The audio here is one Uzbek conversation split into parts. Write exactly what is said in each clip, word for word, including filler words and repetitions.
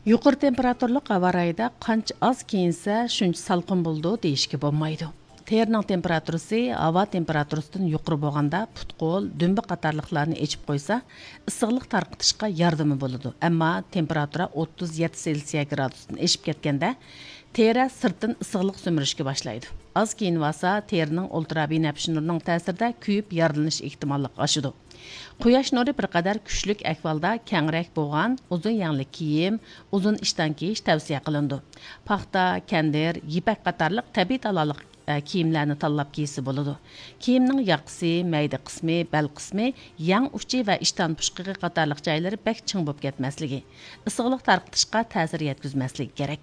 Yuqori temperaturluq havo rayida qancha az kiyinsa, shuncha salqin bo'ldi deyishga bo'lmaydi. Terning temperaturasi havo temperaturasidan yuqori bo'lganda, put-qo'l, dumba qatorliqlarni echib qo'ysa, issiqlik tarqitishga yordami bo'ladi. Ammo temperatura o'ttiz yetti Selsiya gradusdan eshib ketganda, teri sirtdan issiqlik so'mirishga boshlaydi. Az kiyinvasa, terining ultrabinafsh nurining ta'sirida kuyib yaralanish ehtimolli oshadi. Quyosh nuri bir qadar kuchlik ahvolda kengrak bo'lgan uzun yangli kiyim, uzun ishdan kiyish tavsiya qilindi. Paxta, kandir, yipak qatorliq tabiiy taloliq kiyimlarni tanlab kiysa bo'ladi. Kiyimning yoqasi, mayda qismi, bel qismi, yang uchi va ishton pushqig'i qatorliq joylari bak ching bo'lib ketmasligi, issiqlik tarqitishga ta'sir yetkazmasligi kerak.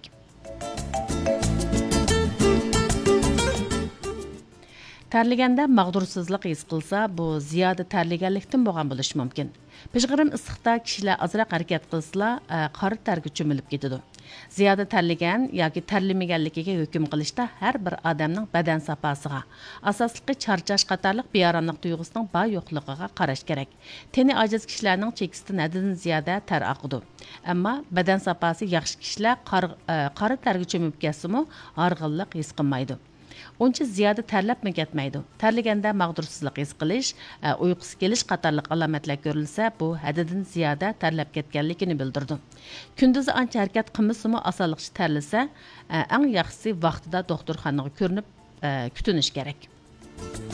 Terliganda mag'dursizlik his qilsa, bu ziyoda terliganlikdan bo'lgan bo'lishi mumkin. Pishg'irim issiqda kishilar ozroq harakat qilsalar, qora terga cho'milib ketadi. Ziyoda terligan yoki terlamaganligiga hukm qilishda har bir odamning badan safosiga, asosligi charchash qatorliq beoromlik tuyg'usining bor yo'qligiga qarash kerak. Teni ojiz kishilarning chekisidan haddan ziyoda ter oqidi. Ammo badan safosi yaxshi kishilar qora terga cho'mib ketsa-mu, og'riqlik his qilmaydi. Oncha ziyoda terlabmi ketmaydi. Terliganda mag'dursizlik his qilish, uyqusi kelish qatorliq alomatlar ko'rilsa, bu haddidan ziyoda terlab ketganligini bildirdi. Kunduzi ancha harakat qilmasa-mu osonlikcha terlasa, eng yaxshisi vaqtida doktorxonaga ko'rinib kutinish kerak.